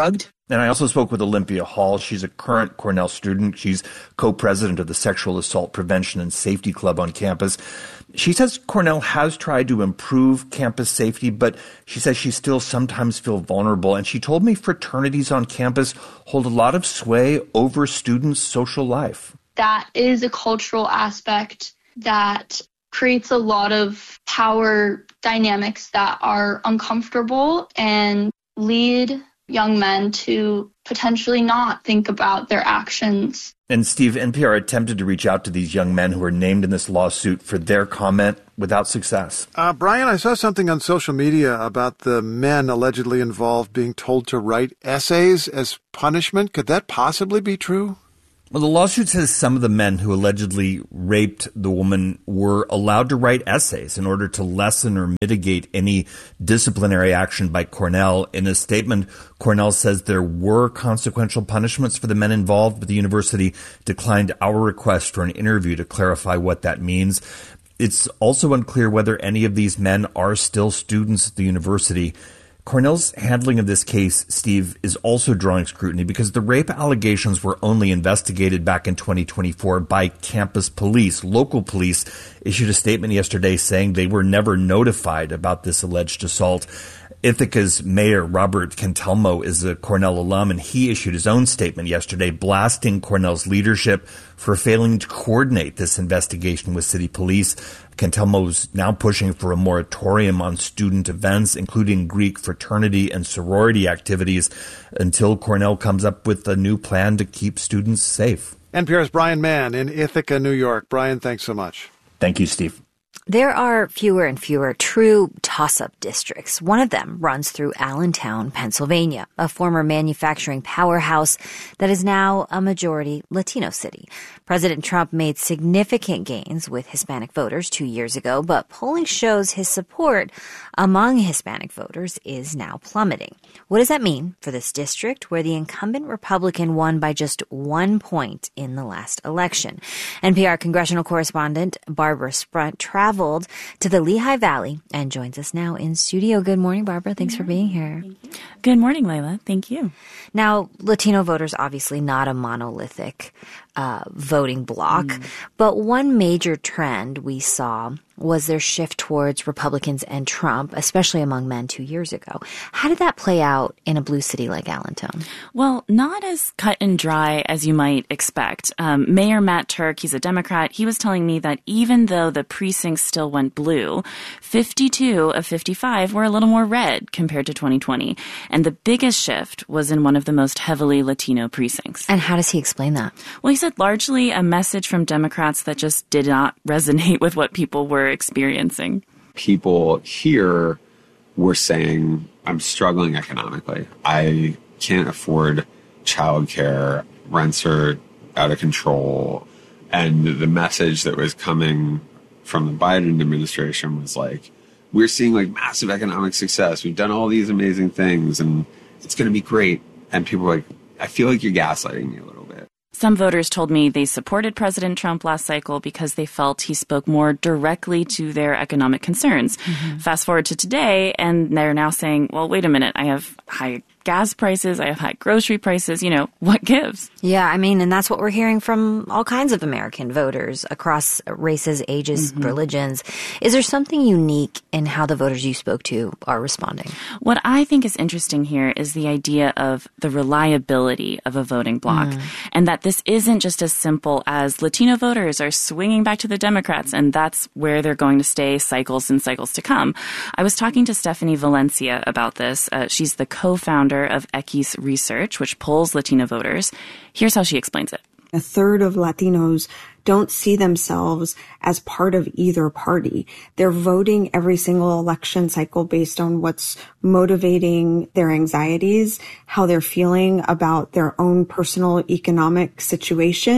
And I also spoke with Olympia Hall. She's a current Cornell student. She's co-president of the Sexual Assault Prevention and Safety Club on campus. She says Cornell has tried to improve campus safety, but she says she still sometimes feels vulnerable. And she told me fraternities on campus hold a lot of sway over students' social life. That is a cultural aspect that creates a lot of power dynamics that are uncomfortable and lead young men to potentially not think about their actions. And Steve, N P R attempted to reach out to these young men who are named in this lawsuit for their comment without success. Uh, Brian, I saw something on social media about the men allegedly involved being told to write essays as punishment. Could that possibly be true? Well, the lawsuit says some of the men who allegedly raped the woman were allowed to write essays in order to lessen or mitigate any disciplinary action by Cornell. In a statement, Cornell says there were consequential punishments for the men involved, but the university declined our request for an interview to clarify what that means. It's also unclear whether any of these men are still students at the university. Cornell's handling of this case, Steve, is also drawing scrutiny because the rape allegations were only investigated back in twenty twenty-four by campus police. Local police issued a statement yesterday saying they were never notified about this alleged assault. Ithaca's mayor, Robert Cantelmo, is a Cornell alum, and he issued his own statement yesterday blasting Cornell's leadership for failing to coordinate this investigation with city police. Cantelmo's now pushing for a moratorium on student events, including Greek fraternity and sorority activities, until Cornell comes up with a new plan to keep students safe. N P R's Brian Mann in Ithaca, New York. Brian, thanks so much. Thank you, Steve. There are fewer and fewer true toss-up districts. One of them runs through Allentown, Pennsylvania, a former manufacturing powerhouse that is now a majority Latino city. President Trump made significant gains with Hispanic voters two years ago, but polling shows his support among Hispanic voters is now plummeting. What does that mean for this district where the incumbent Republican won by just one point in the last election? N P R congressional correspondent Barbara Sprunt traveled to the Lehigh Valley and joins us now in studio. Good morning, Barbara. Thanks for being here. Good morning, Layla. Thank you. Now, Latino voters, obviously not a monolithic uh, voting bloc, mm. but one major trend we saw was their shift towards Republicans and Trump, especially among men two years ago. How did that play out in a blue city like Allentown? Well, not as cut and dry as you might expect. Um, Mayor Matt Turk, he's a Democrat, he was telling me that even though the precincts still went blue, fifty-two of fifty-five were a little more red compared to twenty twenty. And the biggest shift was in one of the most heavily Latino precincts. And how does he explain that? Well, he said largely a message from Democrats that just did not resonate with what people were experiencing. People here were saying, I'm struggling economically. I can't afford childcare. Rents are out of control. And the message that was coming from the Biden administration was like, we're seeing like massive economic success. We've done all these amazing things and it's going to be great. And people were like, I feel like you're gaslighting me a little bit. Some voters told me they supported President Trump last cycle because they felt he spoke more directly to their economic concerns. Mm-hmm. Fast forward to today, and they're now saying, well, wait a minute, I have high gas prices, I have high grocery prices, you know, what gives? Yeah, I mean, and that's what we're hearing from all kinds of American voters across races, ages, mm-hmm. religions. Is there something unique in how the voters you spoke to are responding? What I think is interesting here is the idea of the reliability of a voting bloc, mm. and that this isn't just as simple as Latino voters are swinging back to the Democrats, and that's where they're going to stay cycles and cycles to come. I was talking to Stephanie Valencia about this. Uh, she's the co-founder of Equis Research, which polls Latino voters. Here's how she explains it. A third of Latinos don't see themselves as part of either party. They're voting every single election cycle based on what's motivating their anxieties, how they're feeling about their own personal economic situation.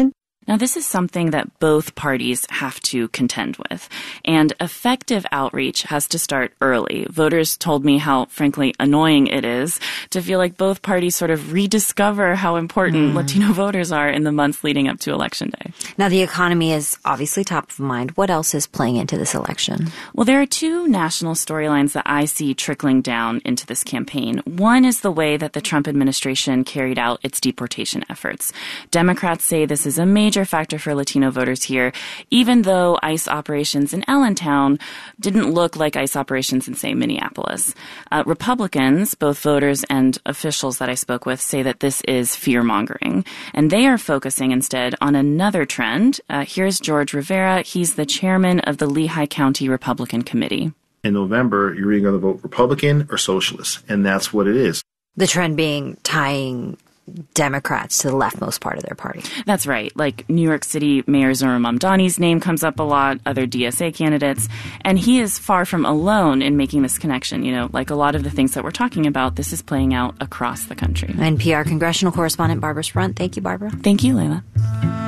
Now, this is something that both parties have to contend with. And effective outreach has to start early. Voters told me how, frankly, annoying it is to feel like both parties sort of rediscover how important mm. Latino voters are in the months leading up to Election Day. Now, the economy is obviously top of mind. What else is playing into this election? Well, there are two national storylines that I see trickling down into this campaign. One is the way that the Trump administration carried out its deportation efforts. Democrats say this is a major factor for Latino voters here, even though ICE operations in Allentown didn't look like ICE operations in, say, Minneapolis. Uh, Republicans, both voters and officials that I spoke with, say that this is fear-mongering, and they are focusing instead on another trend. Uh, here's George Rivera. He's the chairman of the Lehigh County Republican Committee. In November, you're either going to vote Republican or Socialist, and that's what it is. The trend being tying Democrats to the leftmost part of their party. That's right. Like New York City Mayor Zohran Mamdani's name comes up a lot, other D S A candidates, and he is far from alone in making this connection. You know, like a lot of the things that we're talking about, this is playing out across the country. N P R congressional correspondent Barbara Sprunt. Thank you, Barbara. Thank you, Layla.